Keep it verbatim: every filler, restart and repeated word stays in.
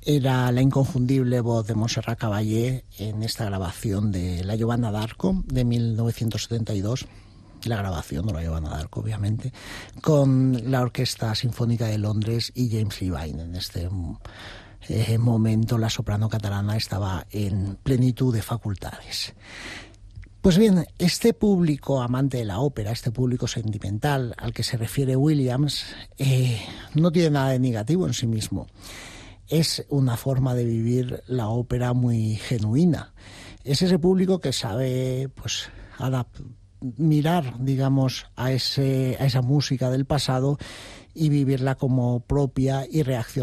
era la inconfundible voz de Montserrat Caballé en esta grabación de La Giovanna d'Arco de mil novecientos setenta y dos, la grabación de La Giovanna d'Arco, obviamente, con la Orquesta Sinfónica de Londres y James Levine. En este eh, momento la soprano catalana estaba en plenitud de facultades. Pues bien, este público amante de la ópera, este público sentimental al que se refiere Williams, eh, no tiene nada de negativo en sí mismo. Es una forma de vivir la ópera muy genuina. Es ese público que sabe, pues, adaptar, mirar, digamos, a ese a esa música del pasado y vivirla como propia y reaccionar